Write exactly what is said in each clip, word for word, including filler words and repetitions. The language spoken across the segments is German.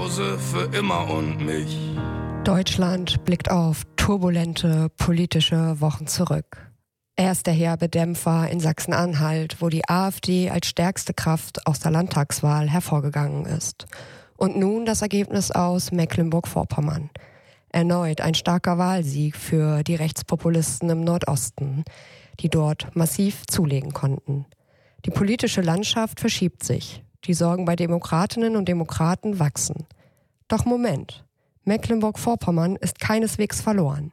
Hause für immer und mich. Deutschland blickt auf turbulente politische Wochen zurück. Erst der herbe Dämpfer in Sachsen-Anhalt, wo die AfD als stärkste Kraft aus der Landtagswahl hervorgegangen ist. Und nun das Ergebnis aus Mecklenburg-Vorpommern. Erneut ein starker Wahlsieg für die Rechtspopulisten im Nordosten, die dort massiv zulegen konnten. Die politische Landschaft verschiebt sich. Die Sorgen bei Demokratinnen und Demokraten wachsen. Doch Moment, Mecklenburg-Vorpommern ist keineswegs verloren.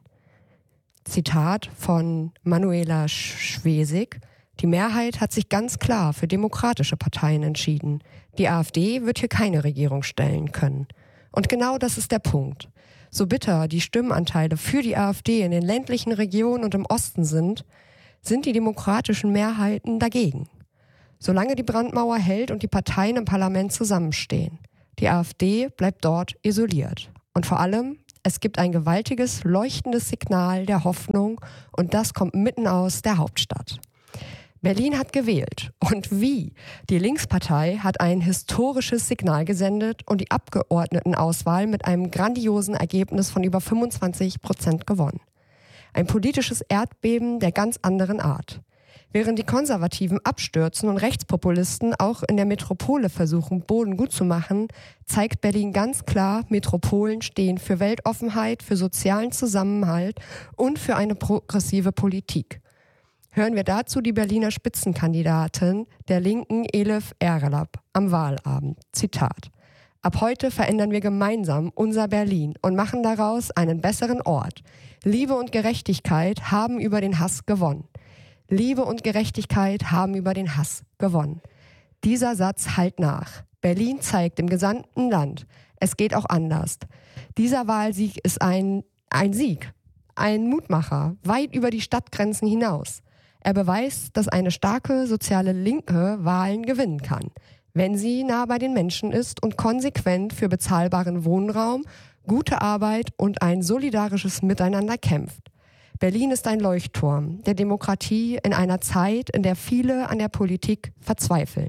Zitat von Manuela Schwesig: Die Mehrheit hat sich ganz klar für demokratische Parteien entschieden. Die AfD wird hier keine Regierung stellen können. Und genau das ist der Punkt. So bitter die Stimmenanteile für die AfD in den ländlichen Regionen und im Osten sind, sind die demokratischen Mehrheiten dagegen. Solange die Brandmauer hält und die Parteien im Parlament zusammenstehen. Die AfD bleibt dort isoliert. Und vor allem, es gibt ein gewaltiges, leuchtendes Signal der Hoffnung und das kommt mitten aus der Hauptstadt. Berlin hat gewählt. Und wie? Die Linkspartei hat ein historisches Signal gesendet und die Abgeordnetenauswahl mit einem grandiosen Ergebnis von über fünfundzwanzig Prozent gewonnen. Ein politisches Erdbeben der ganz anderen Art. Während die Konservativen abstürzen und Rechtspopulisten auch in der Metropole versuchen, Boden gut zu machen, zeigt Berlin ganz klar, Metropolen stehen für Weltoffenheit, für sozialen Zusammenhalt und für eine progressive Politik. Hören wir dazu die Berliner Spitzenkandidatin der Linken Elif Erlab am Wahlabend. Zitat: Ab heute verändern wir gemeinsam unser Berlin und machen daraus einen besseren Ort. Liebe und Gerechtigkeit haben über den Hass gewonnen. Liebe und Gerechtigkeit haben über den Hass gewonnen. Dieser Satz hallt nach. Berlin zeigt im gesamten Land, es geht auch anders. Dieser Wahlsieg ist ein, ein Sieg, ein Mutmacher, weit über die Stadtgrenzen hinaus. Er beweist, dass eine starke soziale Linke Wahlen gewinnen kann, wenn sie nah bei den Menschen ist und konsequent für bezahlbaren Wohnraum, gute Arbeit und ein solidarisches Miteinander kämpft. Berlin ist ein Leuchtturm der Demokratie in einer Zeit, in der viele an der Politik verzweifeln.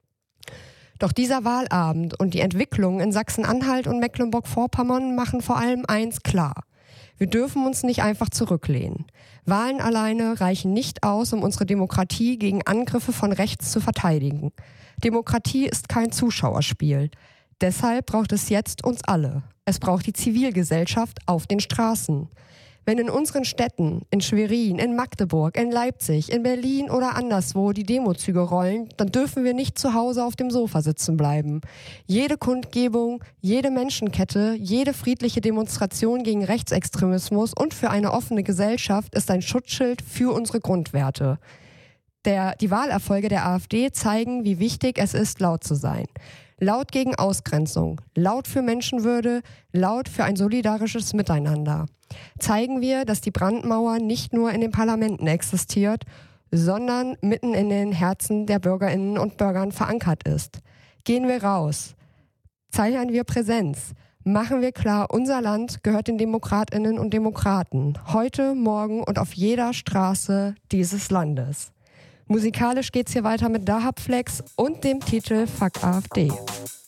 Doch dieser Wahlabend und die Entwicklungen in Sachsen-Anhalt und Mecklenburg-Vorpommern machen vor allem eins klar: Wir dürfen uns nicht einfach zurücklehnen. Wahlen alleine reichen nicht aus, um unsere Demokratie gegen Angriffe von rechts zu verteidigen. Demokratie ist kein Zuschauerspiel. Deshalb braucht es jetzt uns alle. Es braucht die Zivilgesellschaft auf den Straßen. Wenn in unseren Städten, in Schwerin, in Magdeburg, in Leipzig, in Berlin oder anderswo die Demozüge rollen, dann dürfen wir nicht zu Hause auf dem Sofa sitzen bleiben. Jede Kundgebung, jede Menschenkette, jede friedliche Demonstration gegen Rechtsextremismus und für eine offene Gesellschaft ist ein Schutzschild für unsere Grundwerte. Der, die Wahlerfolge der AfD zeigen, wie wichtig es ist, laut zu sein. Laut gegen Ausgrenzung, laut für Menschenwürde, laut für ein solidarisches Miteinander. Zeigen wir, dass die Brandmauer nicht nur in den Parlamenten existiert, sondern mitten in den Herzen der Bürgerinnen und Bürgern verankert ist. Gehen wir raus, zeigen wir Präsenz, machen wir klar, unser Land gehört den Demokratinnen und Demokraten, heute, morgen und auf jeder Straße dieses Landes. Musikalisch geht's hier weiter mit Dahab Flex und dem Titel Fuck AfD.